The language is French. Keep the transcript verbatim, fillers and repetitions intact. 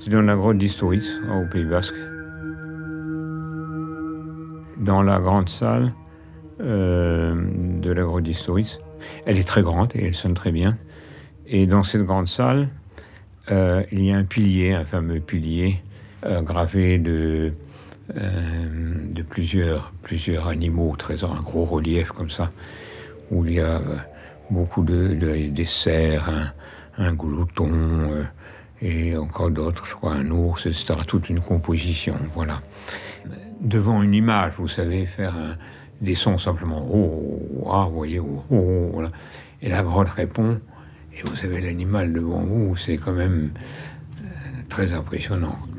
C'est dans la grotte d'Istoritz, au Pays Basque. Dans la grande salle euh, de la grotte d'Istoritz, elle est très grande et elle sonne très bien. Et dans cette grande salle, euh, il y a un pilier, un fameux pilier euh, gravé de, euh, de plusieurs, plusieurs animaux, très un gros relief comme ça, où il y a euh, beaucoup de, de des cerfs, un, un glouton euh, et encore d'autres, je crois un ours, et cetera. Toute une composition, voilà. Devant une image, vous savez, faire un, des sons simplement oh, oh, ah, vous voyez, oh, oh, voilà. Et la grotte répond. Et vous savez, l'animal devant vous, c'est quand même euh, très impressionnant.